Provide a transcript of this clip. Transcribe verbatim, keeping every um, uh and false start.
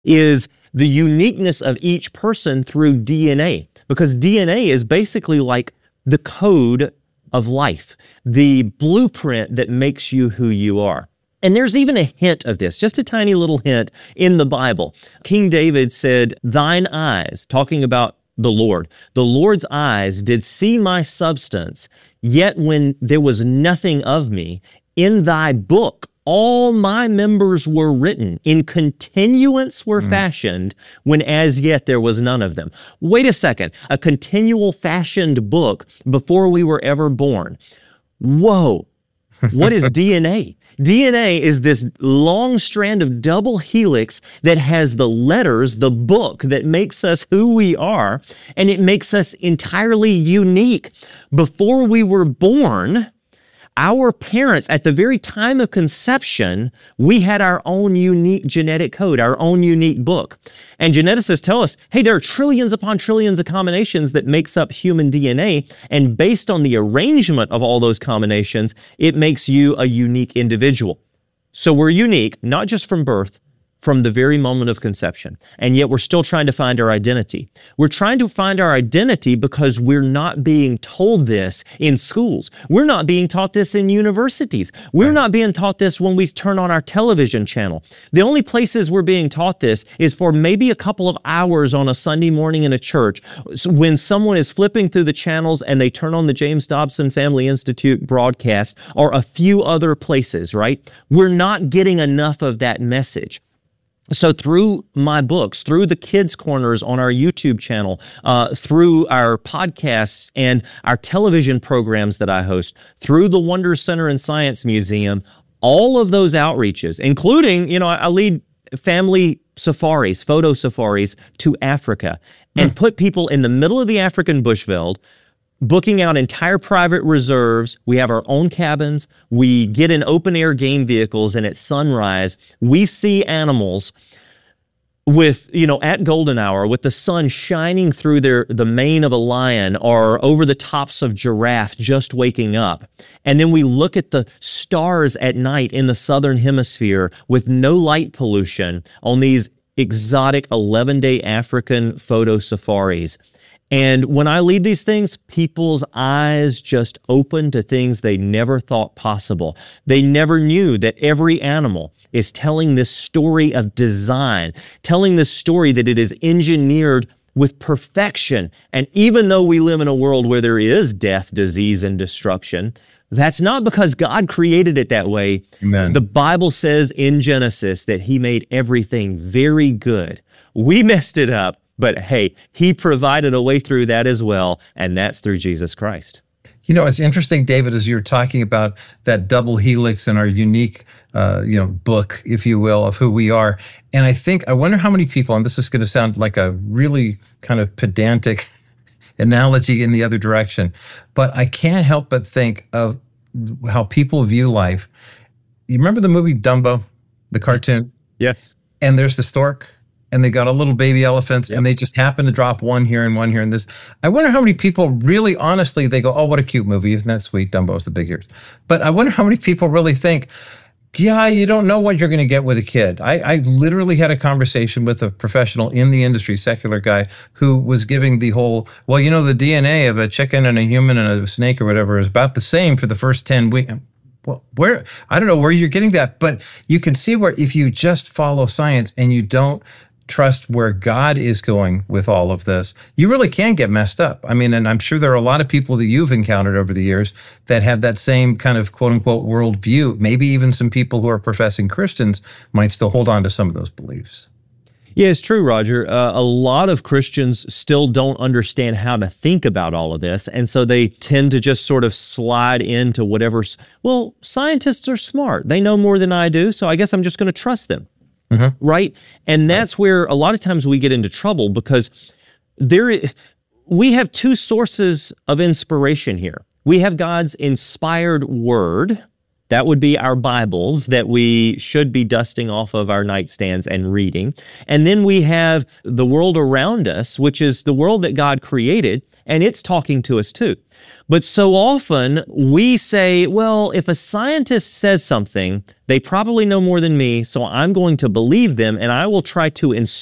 is the uniqueness of each person through D N A, because D N A is basically like the code of life, the blueprint that makes you who you are. And there's even a hint of this, just a tiny little hint in the Bible. King David said, "Thine eyes," talking about the Lord, "the Lord's eyes did see my substance, yet when there was nothing of me, in thy book all my members were written, in continuance were mm. fashioned, when as yet there was none of them." Wait a second, a continual fashioned book before we were ever born. Whoa, what is D N A? D N A is this long strand of double helix that has the letters, the book that makes us who we are, and it makes us entirely unique. Before we were born, our parents, at the very time of conception, we had our own unique genetic code, our own unique book. And geneticists tell us, hey, there are trillions upon trillions of combinations that makes up human D N A, and based on the arrangement of all those combinations, it makes you a unique individual. So we're unique, not just from birth, from the very moment of conception. And yet we're still trying to find our identity. We're trying to find our identity because we're not being told this in schools. We're not being taught this in universities. We're right. not being taught this when we turn on our television channel. The only places we're being taught this is for maybe a couple of hours on a Sunday morning in a church, when someone is flipping through the channels and they turn on the James Dobson Family Institute broadcast, or a few other places, right? We're not getting enough of that message. So through my books, through the Kids Corners on our YouTube channel, uh, through our podcasts and our television programs that I host, through the Wonder Center and Science Museum, all of those outreaches, including, you know, I, I lead family safaris, photo safaris to Africa, and mm. put people in the middle of the African bushveld, booking out entire private reserves. We have our own cabins. We get in open air game vehicles, and at sunrise, we see animals with, you know, at golden hour, with the sun shining through their, the mane of a lion, or over the tops of giraffe just waking up. And then we look at the stars at night in the southern hemisphere with no light pollution on these exotic eleven-day African photo safaris. And when I lead these things, people's eyes just open to things they never thought possible. They never knew that every animal is telling this story of design, telling this story that it is engineered with perfection. And even though we live in a world where there is death, disease, and destruction, that's not because God created it that way. Amen. The Bible says in Genesis that He made everything very good. We messed it up. But hey, He provided a way through that as well, and that's through Jesus Christ. You know, it's interesting, David, as you're talking about that double helix and our unique, uh, you know, book, if you will, of who we are. And I think, I wonder how many people, and this is going to sound like a really kind of pedantic analogy in the other direction, but I can't help but think of how people view life. You remember the movie Dumbo, the cartoon? Yes. And there's the stork, and they got a little baby elephants, yep. and they just happen to drop one here and one here and this. I wonder how many people really, honestly, they go, oh, what a cute movie. Isn't that sweet? Dumbo's the big ears. But I wonder how many people really think, yeah, you don't know what you're going to get with a kid. I, I literally had a conversation with a professional in the industry, secular guy, who was giving the whole, well, you know, the D N A of a chicken and a human and a snake or whatever is about the same for the first ten weeks. Well, where, I don't know where you're getting that, but you can see where if you just follow science and you don't trust where God is going with all of this, you really can get messed up. I mean, and I'm sure there are a lot of people that you've encountered over the years that have that same kind of quote unquote worldview. Maybe even some people who are professing Christians might still hold on to some of those beliefs. Yeah, it's true, Roger. Uh, a lot of Christians still don't understand how to think about all of this, and so they tend to just sort of slide into whatever's, well, scientists are smart. They know more than I do, so I guess I'm just going to trust them. Mm-hmm. Right? And that's where a lot of times we get into trouble, because there, we have two sources of inspiration here. We have God's inspired word, That would be our Bibles that we should be dusting off of our nightstands and reading. And then we have the world around us, which is the world that God created, and it's talking to us too. But so often we say, well, if a scientist says something, they probably know more than me, so I'm going to believe them, and I will try to